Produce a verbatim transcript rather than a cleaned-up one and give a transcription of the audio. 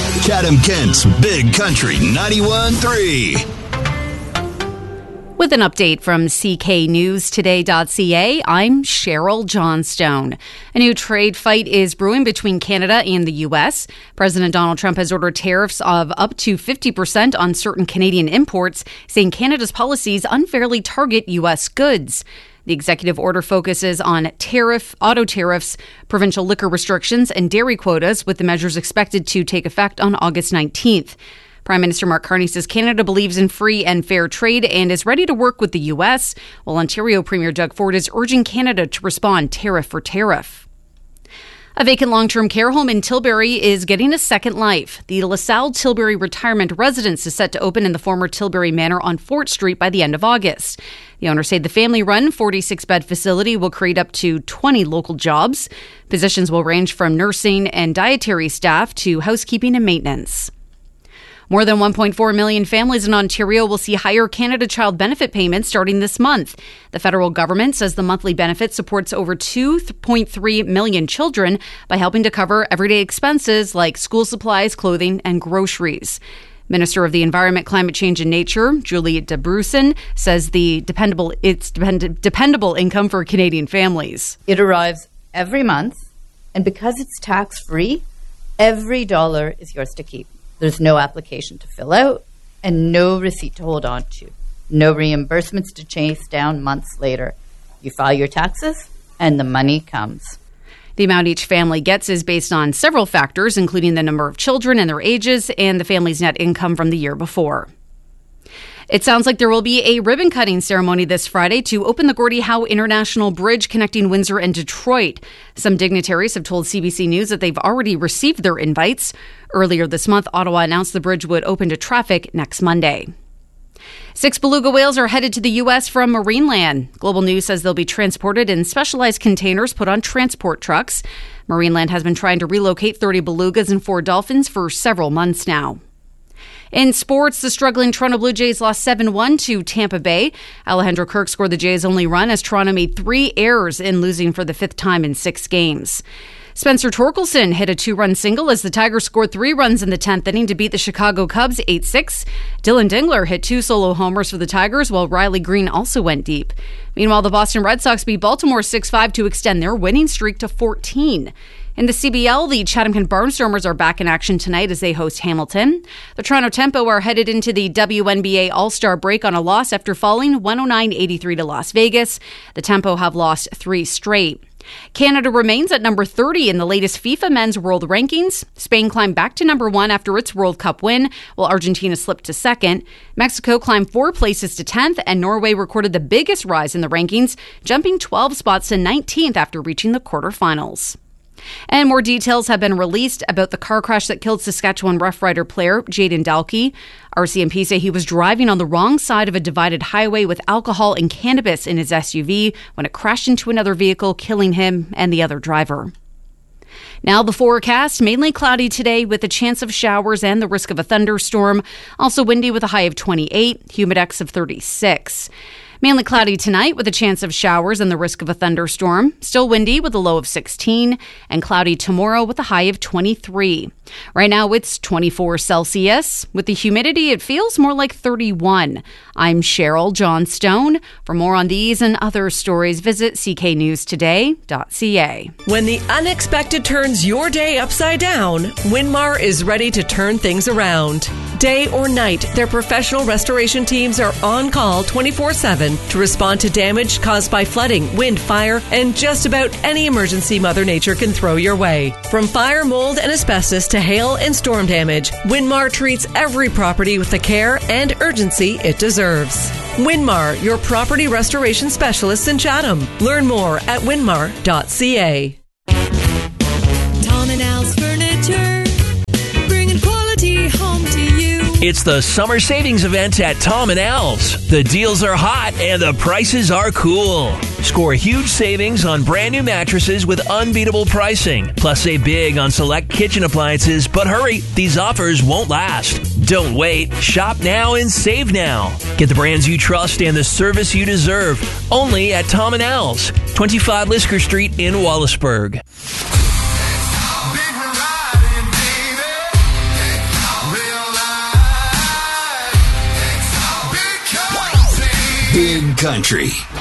Chatham-Kent's Big Country ninety-one point three. With an update from C K News Today dot C A, I'm Cheryl Johnstone. A new trade fight is brewing between Canada and the U S. President Donald Trump has ordered tariffs of up to fifty percent on certain Canadian imports, saying Canada's policies unfairly target U S goods. The executive order focuses on tariff, auto tariffs, provincial liquor restrictions, and dairy quotas, with the measures expected to take effect on August nineteenth. Prime Minister Mark Carney says Canada believes in free and fair trade and is ready to work with the U S, while Ontario Premier Doug Ford is urging Canada to respond tariff for tariff. A vacant long-term care home in Tilbury is getting a second life. The LaSalle Tilbury Retirement Residence is set to open in the former Tilbury Manor on Fort Street by the end of August. The owner said the family-run forty-six bed facility will create up to twenty local jobs. Positions will range from nursing and dietary staff to housekeeping and maintenance. More than one point four million families in Ontario will see higher Canada Child Benefit payments starting this month. The federal government says the monthly benefit supports over two point three million children by helping to cover everyday expenses like school supplies, clothing, and groceries. Minister of the Environment, Climate Change and Nature, Julie DeBrusen, says the dependable it's depend, dependable income for Canadian families. It arrives every month, and because it's tax-free, every dollar is yours to keep. There's no application to fill out and no receipt to hold on to. No reimbursements to chase down months later. You file your taxes and the money comes. The amount each family gets is based on several factors, including the number of children and their ages and the family's net income from the year before. It sounds like there will be a ribbon-cutting ceremony this Friday to open the Gordie Howe International Bridge connecting Windsor and Detroit. Some dignitaries have told C B C News that they've already received their invites. Earlier this month, Ottawa announced the bridge would open to traffic next Monday. Six beluga whales are headed to the U S from Marineland. Global News says they'll be transported in specialized containers put on transport trucks. Marineland has been trying to relocate thirty belugas and four dolphins for several months now. In sports, the struggling Toronto Blue Jays lost seven one to Tampa Bay. Alejandro Kirk scored the Jays' only run as Toronto made three errors in losing for the fifth time in six games. Spencer Torkelson hit a two-run single as the Tigers scored three runs in the tenth inning to beat the Chicago Cubs eight six. Dylan Dingler hit two solo homers for the Tigers, while Riley Green also went deep. Meanwhile, the Boston Red Sox beat Baltimore six five to extend their winning streak to fourteen. In the C B L, the Chatham-Kent Barnstormers are back in action tonight as they host Hamilton. The Toronto Tempo are headed into the W N B A All-Star break on a loss after falling one oh nine eighty-three to Las Vegas. The Tempo have lost three straight. Canada remains at number thirty in the latest FIFA Men's World Rankings. Spain climbed back to number one after its World Cup win, while Argentina slipped to second. Mexico climbed four places to tenth, and Norway recorded the biggest rise in the rankings, jumping twelve spots to nineteenth after reaching the quarterfinals. And more details have been released about the car crash that killed Saskatchewan Rough Rider player Jaden Dalkey. R C M P say he was driving on the wrong side of a divided highway with alcohol and cannabis in his S U V when it crashed into another vehicle, killing him and the other driver. Now the forecast, mainly cloudy today with a chance of showers and the risk of a thunderstorm. Also windy with a high of twenty-eight, humidex of thirty-six. Mainly cloudy tonight with a chance of showers and the risk of a thunderstorm. Still windy with a low of sixteen, and cloudy tomorrow with a high of twenty-three. Right now it's twenty-four Celsius. With the humidity, it feels more like thirty-one. I'm Cheryl Johnstone. For more on these and other stories, visit C K News Today dot C A. When the unexpected turns your day upside down, Winmar is ready to turn things around. Day or night, their professional restoration teams are on call twenty-four seven to respond to damage caused by flooding, wind, fire, and just about any emergency Mother Nature can throw your way. From fire, mold, and asbestos to hail and storm damage, Winmar treats every property with the care and urgency it deserves. Winmar, your property restoration specialists in Chatham. Learn more at winmar dot C A. Tom and Al's Furniture, bringing quality home to you. It's the summer savings event at Tom and Al's. The deals are hot and the prices are cool. Score huge savings on brand new mattresses with unbeatable pricing. Plus, save big on select kitchen appliances. But hurry, these offers won't last. Don't wait. Shop now and save now. Get the brands you trust and the service you deserve. Only at Tom and Al's, twenty-five Lisker Street in Wallaceburg. Big Country